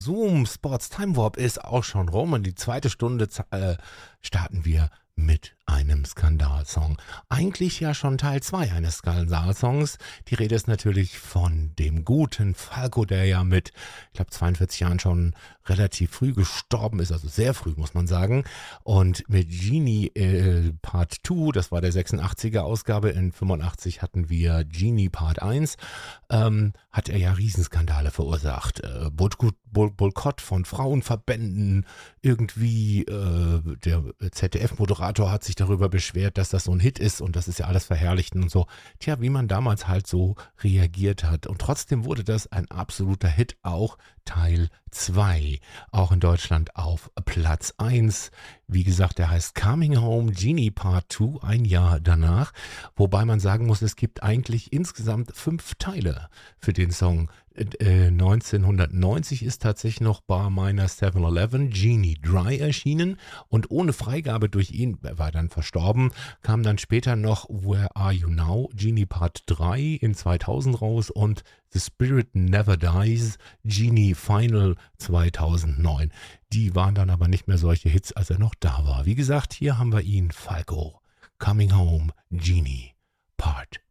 Zoom Sports Time Warp ist auch schon rum und die zweite Stunde starten wir mit einem Skandalsong. Eigentlich ja schon Teil 2 eines Skandalsongs. Die Rede ist natürlich von dem guten Falco, der ja mit, ich glaube, 42 Jahren schon relativ früh gestorben ist, also sehr früh, muss man sagen. Und mit Genie Part 2, das war der 86er Ausgabe, in 85 hatten wir Genie Part 1, hat er ja Riesenskandale verursacht. Boykott von Frauenverbänden, irgendwie der ZDF-Moderator hat sich darüber beschwert, dass das so ein Hit ist und das ist ja alles verherrlichten und so. Tja, wie man damals halt so reagiert hat. Und trotzdem wurde das ein absoluter Hit, auch Teil 2. Auch in Deutschland auf Platz 1. Wie gesagt, der heißt Coming Home Genie Part 2, ein Jahr danach. Wobei man sagen muss, es gibt eigentlich insgesamt 5 Teile für den Song. 1990 ist tatsächlich noch Barminer 7-Eleven Genie Dry erschienen und ohne Freigabe durch ihn, er war dann verstorben, kam dann später noch Where Are You Now Genie Part 3 in 2000 raus und The Spirit Never Dies Genie Final 2009. Die waren dann aber nicht mehr solche Hits, als er noch da war. Wie gesagt, hier haben wir ihn, Falco, Coming Home Genie Part